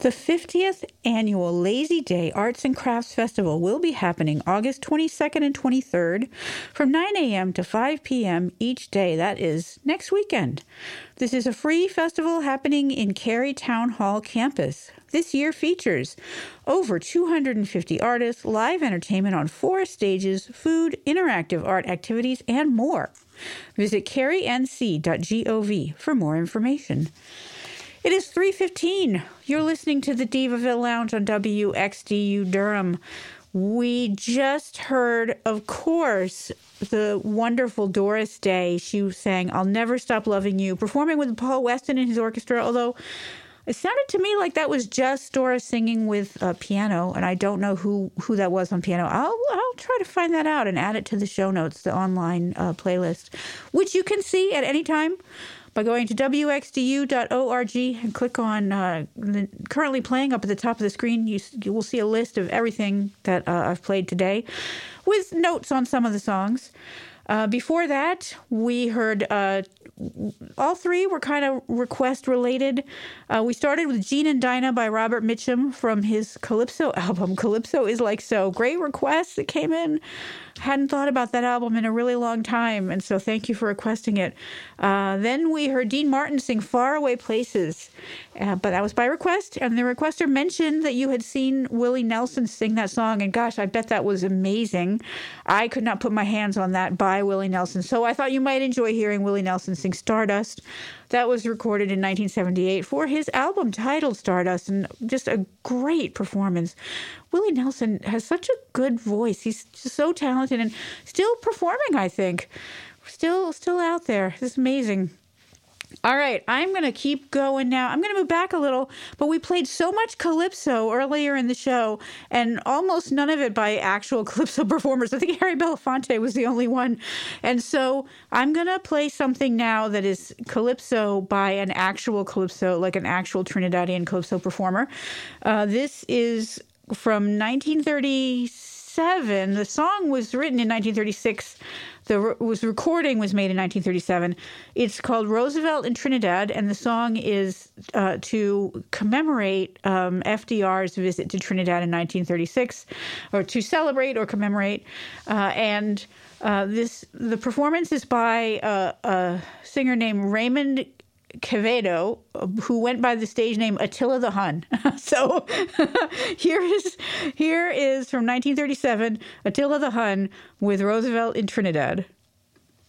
The 50th annual Lazy Day Arts and Crafts Festival will be happening August 22nd and 23rd from 9 a.m. to 5 p.m. each day. That is next weekend. This is a free festival happening in Cary Town Hall campus. This year features over 250 artists, live entertainment on 4 stages, food, interactive art activities, and more. Visit carync.gov for more information. It is 3:15. You're listening to the Divaville Lounge on WXDU Durham. We just heard, of course, the wonderful Doris Day. She sang "I'll Never Stop Loving You," performing with Paul Weston and his orchestra, although it sounded to me like that was just Doris singing with piano, and I don't know who that was on piano. I'll try to find that out and add it to the show notes, the online playlist, which you can see at any time by going to wxdu.org and click on currently playing up at the top of the screen. You will see a list of everything that I've played today with notes on some of the songs. Before that, we heard all 3 were kind of request related. We started with Gene and Dinah by Robert Mitchum from his Calypso album. Calypso is Like So. Great requests that came in. Hadn't thought about that album in a really long time, and so thank you for requesting it. Then we heard Dean Martin sing Faraway Places, but that was by request, and the requester mentioned that you had seen Willie Nelson sing that song, and gosh, I bet that was amazing. I could not put my hands on that by Willie Nelson, so I thought you might enjoy hearing Willie Nelson sing Stardust. That was recorded in 1978 for his album titled Stardust, and just a great performance. Willie Nelson has such a good voice. He's just so talented and still performing, I think. Still out there. It's amazing. All right, I'm going to keep going now. I'm going to move back a little, but we played so much Calypso earlier in the show, and almost none of it by actual Calypso performers. I think Harry Belafonte was the only one. And so I'm going to play something now that is Calypso by an actual Calypso, like an actual Trinidadian Calypso performer. This is from 1937. The song was written in 1936. The recording was made in 1937. It's called Roosevelt in Trinidad, and the song is to commemorate FDR's visit to Trinidad in 1936, or to celebrate or commemorate. The performance is by a singer named Raymond Quevedo, who went by the stage name Attila the Hun. So here is from 1937, Attila the Hun with Roosevelt in Trinidad.